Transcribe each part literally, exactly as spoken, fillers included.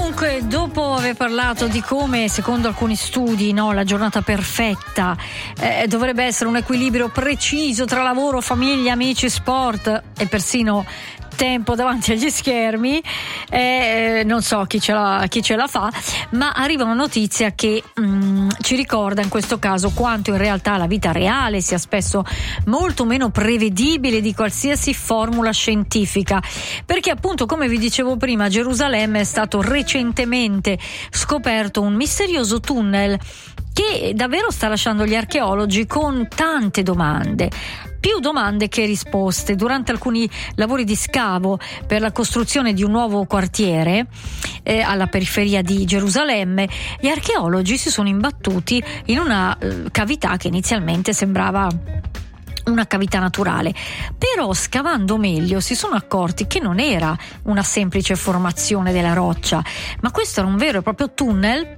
Comunque, dopo aver parlato di come, secondo alcuni studi, no, la giornata perfetta eh, dovrebbe essere un equilibrio preciso tra lavoro, famiglia, amici, sport e persino tempo davanti agli schermi, eh, non so chi ce la, chi ce la fa, ma arriva una notizia che mh, ci ricorda in questo caso quanto in realtà la vita reale sia spesso molto meno prevedibile di qualsiasi formula scientifica, perché appunto, come vi dicevo prima, a Gerusalemme è stato recentemente scoperto un misterioso tunnel che davvero sta lasciando gli archeologi con tante domande. Più domande che risposte. Durante alcuni lavori di scavo per la costruzione di un nuovo quartiere eh, alla periferia di Gerusalemme, gli archeologi si sono imbattuti in una eh, cavità che inizialmente sembrava una cavità naturale, però scavando meglio si sono accorti che non era una semplice formazione della roccia, ma questo era un vero e proprio tunnel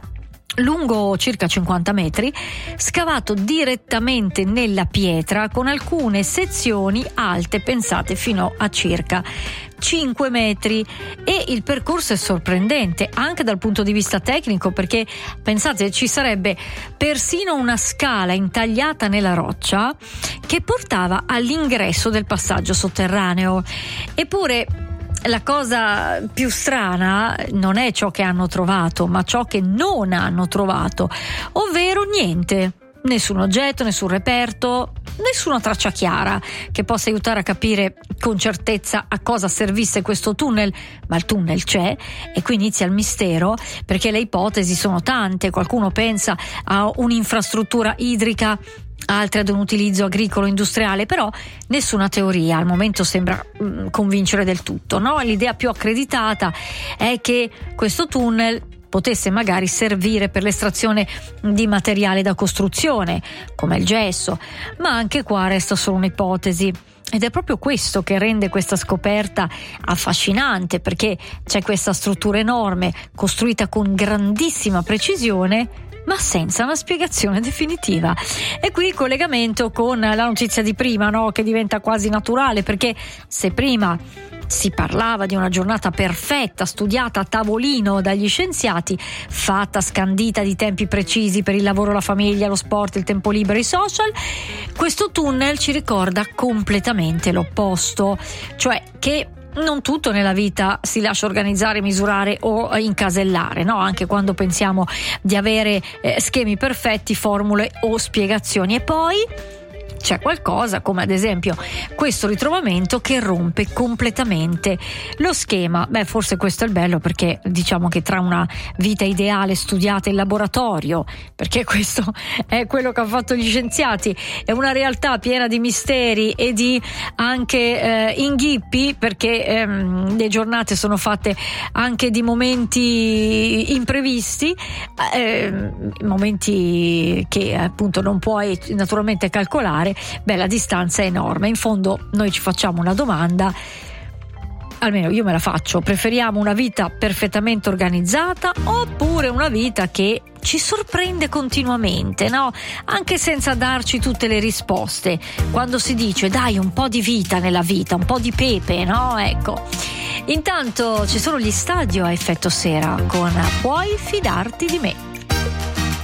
lungo circa cinquanta metri, scavato direttamente nella pietra, con alcune sezioni alte, pensate, fino a circa cinque metri. E il percorso è sorprendente anche dal punto di vista tecnico, perché pensate, ci sarebbe persino una scala intagliata nella roccia che portava all'ingresso del passaggio sotterraneo. Eppure la cosa più strana non è ciò che hanno trovato, ma ciò che non hanno trovato, ovvero niente, nessun oggetto, nessun reperto, nessuna traccia chiara che possa aiutare a capire con certezza a cosa servisse questo tunnel. Ma il tunnel c'è e qui inizia il mistero, perché le ipotesi sono tante. Qualcuno pensa a un'infrastruttura idrica, altri ad un utilizzo agricolo industriale, però nessuna teoria al momento sembra mh, convincere del tutto, no? L'idea più accreditata è che questo tunnel potesse magari servire per l'estrazione di materiale da costruzione, come il gesso, ma anche qua resta solo un'ipotesi. Ed è proprio questo che rende questa scoperta affascinante, perché c'è questa struttura enorme, costruita con grandissima precisione, ma senza una spiegazione definitiva. E qui il collegamento con la notizia di prima, no? Che diventa quasi naturale, perché se prima si parlava di una giornata perfetta, studiata a tavolino dagli scienziati, fatta scandita di tempi precisi per il lavoro, la famiglia, lo sport, il tempo libero, i social, questo tunnel ci ricorda completamente l'opposto, cioè che non tutto nella vita si lascia organizzare, misurare o incasellare, no? Anche quando pensiamo di avere eh, schemi perfetti, formule o spiegazioni. E poi c'è qualcosa, come ad esempio questo ritrovamento, che rompe completamente lo schema. Beh, forse questo è il bello, perché diciamo che tra una vita ideale studiata in laboratorio, perché questo è quello che hanno fatto gli scienziati, e una realtà piena di misteri e di anche eh, inghippi, perché ehm, le giornate sono fatte anche di momenti imprevisti, eh, momenti che appunto non puoi naturalmente calcolare. Beh, la distanza è enorme. In fondo noi ci facciamo una domanda, almeno io me la faccio: preferiamo una vita perfettamente organizzata oppure una vita che ci sorprende continuamente, no? Anche senza darci tutte le risposte. Quando si dice dai un po' di vita nella vita, un po' di pepe, no? Ecco. Intanto ci sono gli Stadio a effetto sera con Puoi fidarti di me.